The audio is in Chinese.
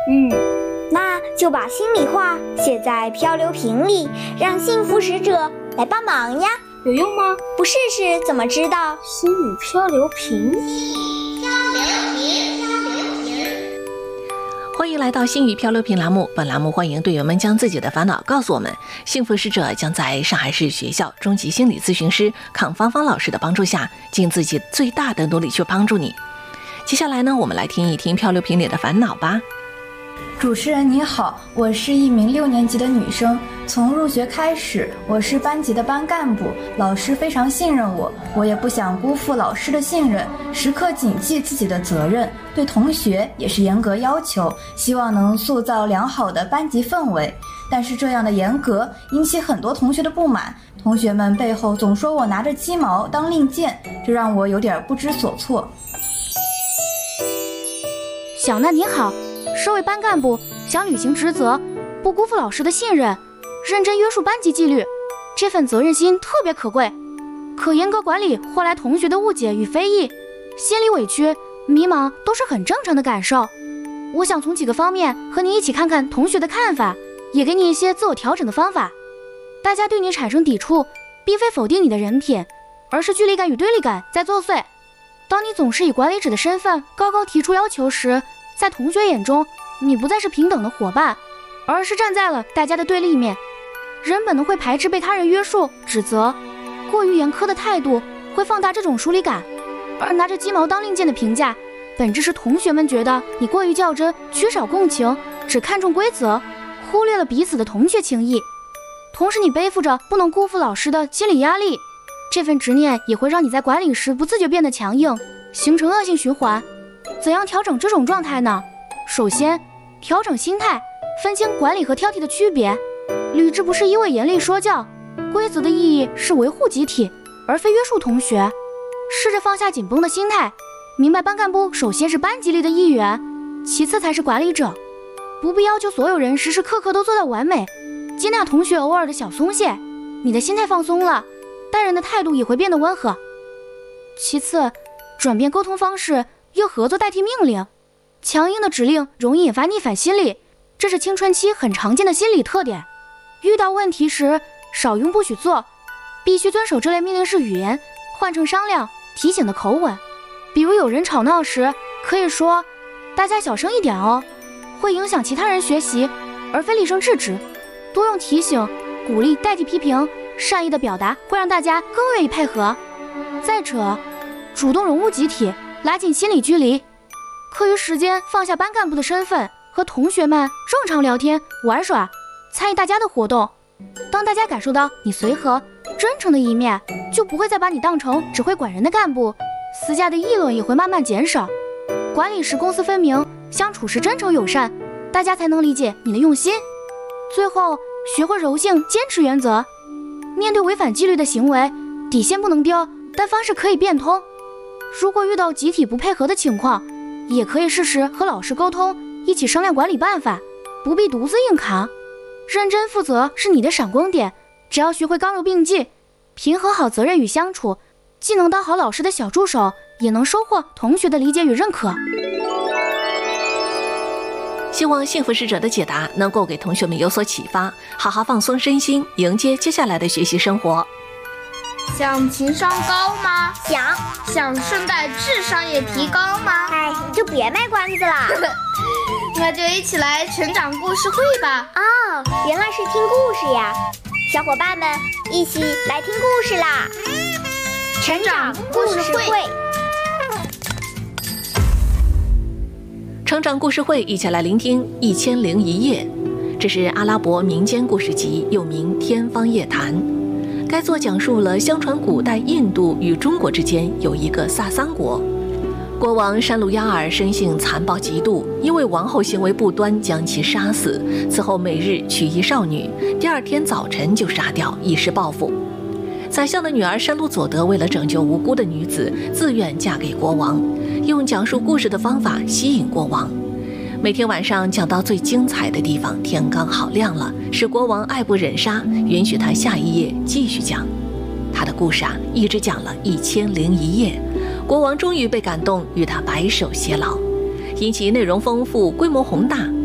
那就把心里话写在漂流瓶里，让幸福使者来帮忙呀。 有用吗？ 不试试怎么知道？ 心语漂流瓶。 欢迎来到心语漂流瓶栏目，本栏目欢迎队员们将自己的烦恼告诉我们，幸福使者将在上海市学校中级心理咨询师康芳芳老师的帮助下，尽自己最大的努力去帮助你。接下来呢，我们来听一听漂流瓶里的烦恼吧。 主持人你好，我是一名6年级的女生，从入学开始，我是班级的班干部，老师非常信任我，我也不想辜负老师的信任，时刻谨记自己的责任，对同学也是严格要求，希望能塑造良好的班级氛围。但是这样的严格引起很多同学的不满，同学们背后总说我拿着鸡毛当令箭，这让我有点不知所措。 小娜你好，身为班干部，想履行职责，不辜负老师的信任，认真约束班级纪律，这份责任心特别可贵。可严格管理换来同学的误解与非议，心里委屈、迷茫都是很正常的感受。我想从几个方面和你一起看看同学的看法，也给你一些自我调整的方法。大家对你产生抵触，并非否定你的人品，而是距离感与对立感在作祟。当你总是以管理者的身份高高提出要求时，在同学眼中，你不再是平等的伙伴，而是站在了大家的对立面。人本能会排斥被他人约束、指责，过于严苛的态度会放大这种疏离感。而拿着鸡毛当令箭的评价，本质是同学们觉得你过于较真，缺少共情，只看重规则，忽略了彼此的同学情谊。同时你背负着不能辜负老师的心理压力，这份执念也会让你在管理时不自觉变得强硬，形成恶性循环。怎样调整这种状态呢？首先，调整心态，分清管理和挑剔的区别。理智不是一味严厉说教，规则的意义是维护集体，而非约束同学。试着放下紧绷的心态，明白班干部首先是班级里的一员，其次才是管理者。不必要求所有人时时刻刻都做到完美，接纳同学偶尔的小松懈，你的心态放松了，待人的态度也会变得温和。其次，转变沟通方式，用合作代替命令。强硬的指令容易引发逆反心理，这是青春期很常见的心理特点。遇到问题时，少用不许做，必须遵守这类命令式语言，换成商量、提醒的口吻。比如有人吵闹时，可以说大家小声一点哦，会影响其他人学习，而非厉声制止。多用提醒、鼓励代替批评，善意的表达会让大家更愿意配合。再者，主动融入集体，拉近心理距离。课余时间放下班干部的身份，和同学们正常聊天玩耍，参与大家的活动。当大家感受到你随和真诚的一面，就不会再把你当成只会管人的干部，私下的议论也会慢慢减少。管理时公私分明，相处时真诚友善，大家才能理解你的用心。最后，学会柔性坚持原则，面对违反纪律的行为，底线不能丢，但方式可以变通。如果遇到集体不配合的情况，也可以试试和老师沟通，一起商量管理办法，不必独自硬扛。认真负责是你的闪光点，只要学会刚柔并济，平衡好责任与相处，既能当好老师的小助手，也能收获同学的理解与认可。 希望幸福使者的解答能够给同学们有所启发，好好放松身心，迎接接下来的学习生活。 想情商高吗？ 想顺带智商也提高吗？ 哎，你就别卖关子了。 那就一起来成长故事会吧。 哦，原来是听故事呀。小伙伴们一起来听故事啦。 成长故事会， 成长故事会，一起来聆听1001夜。这是阿拉伯民间故事集，又名《天方夜谭》。该作讲述了相传古代印度与中国之间有一个萨桑国，国王山鲁亚尔生性残暴极度，因为王后行为不端将其杀死，此后每日娶一少女，第二天早晨就杀掉，以示报复。宰相的女儿山鲁佐德为了拯救无辜的女子，自愿嫁给国王，用讲述故事的方法吸引国王。每天晚上讲到最精彩的地方，天刚好亮了，使国王爱不忍杀，允许他下一夜继续讲。他的故事一直讲了1001夜，国王终于被感动，与他白首偕老。因其内容丰富、规模宏大，